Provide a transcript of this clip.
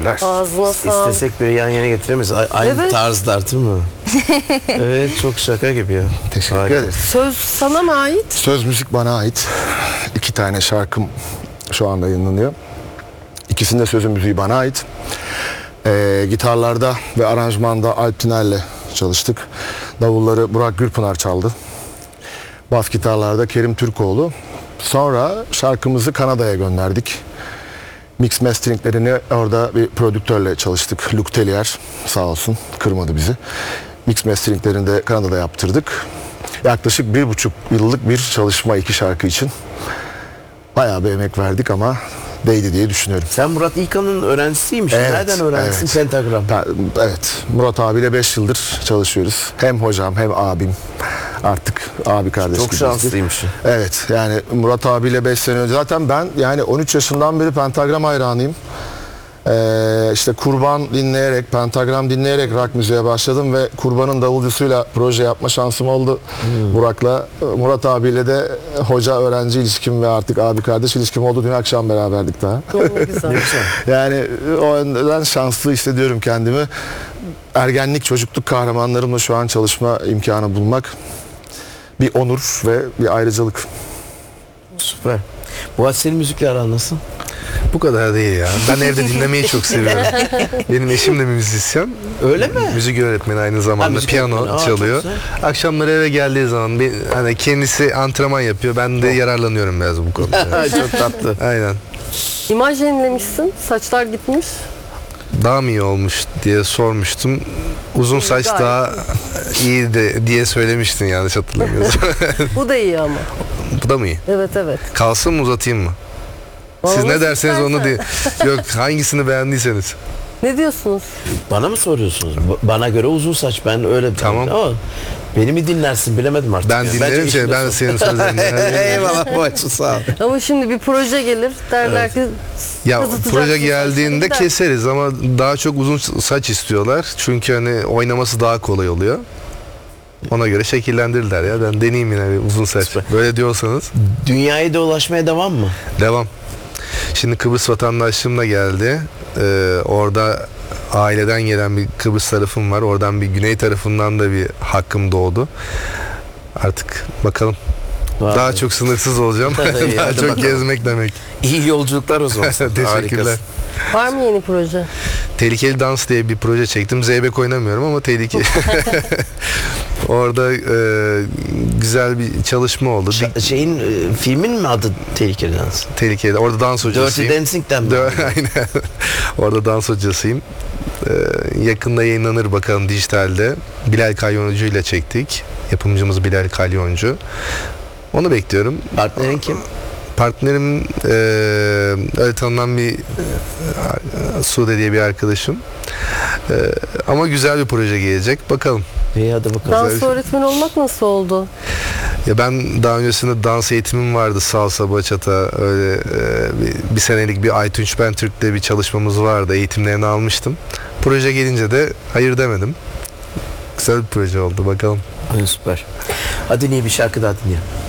Teşekkürler. Ağzına sağlık. İstesek böyle yan yana getiremeyiz. Aynı Evet. tarzlar değil mi? Evet, çok şaka gibi ya. Teşekkür Harika. ederiz. Söz sana mı ait? Söz müzik bana ait. 2 tane şarkım şu anda yayınlanıyor. İkisinde sözü müziği bana ait. Gitarlarda ve aranjmanda Alp Tüner'le çalıştık. Davulları Burak Gürpınar çaldı. Bas gitarlarda Kerim Türkoğlu. Sonra şarkımızı Kanada'ya gönderdik. Mix masteringlerini orada bir prodüktörle çalıştık. Luke Tellier sağ olsun kırmadı bizi. Mix masteringlerini de Kanada'da yaptırdık. Yaklaşık 1,5 yıllık bir çalışma 2 şarkı için. Bayağı bir emek verdik ama değdi diye düşünüyorum. Sen Murat İlkan'ın öğrencisiymişsin. Evet, Nereden öğrencisin? evet. Pentagram. Evet, Murat abiyle 5 yıldır çalışıyoruz. Hem hocam hem abim. Artık abi kardeş Çok gibiyiz. şanslıymışsın. Evet, yani Murat abiyle 5 sene önce. Zaten ben yani 13 yaşından beri Pentagram hayranıyım. İşte Kurban dinleyerek, Pentagram dinleyerek rock müziğe başladım ve Kurban'ın davulcusuyla proje yapma şansım oldu. Burak'la, Murat abiyle de hoca öğrenci ilişkim ve artık abi kardeş ilişkim oldu. Dün akşam beraberdik daha. Ne güzel. Yani o yönden şanslı hissediyorum kendimi. Ergenlik, çocukluk kahramanlarımla şu an çalışma imkanı bulmak bir onur ve bir ayrıcalık. Süper. Bu senin müzikle aran nasıl? Bu kadar değil ya. Ben evde dinlemeyi çok seviyorum. Benim eşim de müzisyen. Öyle mi? Müzik öğretmeni aynı zamanda. müzik Piyano öğretmeni. Aa, çalıyor. çok Akşamları eve geldiği zaman hani kendisi antrenman yapıyor. Ben de yararlanıyorum biraz bu konuda. Çok tatlı. Aynen. İmaj yenilemişsin. Saçlar gitmiş. Daha mı iyi olmuş diye sormuştum. Uzun saç Gayet daha iyi de diye söylemiştin yanlış hatırlamıyorsam. Bu da iyi ama. Bu da mı iyi? Evet evet. Kalsın mı uzatayım mı? Siz Vallahi ne derseniz onu istersen. değil. Yok hangisini beğendiyseniz. Ne diyorsunuz? Bana mı soruyorsunuz? Bana göre uzun saç. Ben öyle Tamam. Ama beni mi dinlersin bilemedim artık. Ben yani. dinlerim Bence seni. Ben işine senin sözlerini. Eyvallah bu açı sağ ol. Ama şimdi bir proje gelir derler ki Ya kazıtacaksın proje saçları geldiğinde gider. keseriz ama daha çok uzun saç istiyorlar. Çünkü hani oynaması daha kolay oluyor. Ona göre şekillendirirler ya. Ben deneyeyim yine bir uzun saç. Böyle diyorsanız Dünyaya da ulaşmaya devam mı? devam. Şimdi Kıbrıs vatandaşlığım da geldi. Orada aileden gelen bir Kıbrıs tarafım var. Oradan bir güney tarafından da bir hakkım doğdu. Artık bakalım. Vay. Daha çok sınırsız olacağım. İyi, Daha hadi çok bakalım. gezmek demek. İyi yolculuklar o zaman. Teşekkürler. Harikasın. Var mı yeni proje? Tehlikeli Dans diye bir proje çektim. Zeybek oynamıyorum ama tehlikeli. Orada güzel bir çalışma oldu. Şeyin filmin mi adı Tehlikeli Dans? Tehlikeli. Orada dans Dirty hocasıyım. Dancing'den mi? Aynen. Orada dans hocasıyım. Yakında yayınlanır bakalım dijitalde. Bilal Kalyoncu ile çektik. Yapımcımız Bilal Kalyoncu. Onu bekliyorum. Partnerin kim? Partnerim öyle tanınan bir Sude diye bir arkadaşım. Ama güzel bir proje gelecek. Bakalım. İyi hadi bakalım. Dans öğretmeni olmak nasıl oldu? Ya ben daha öncesinde dans eğitimim vardı. Salsa, bachata öyle bir senelik bir Aytunç Ben Türk'le bir çalışmamız vardı. Eğitimlerini almıştım. Proje gelince de hayır demedim. Güzel bir proje oldu. Bakalım. Süper. Hadi niye bir şarkı daha dinleyelim.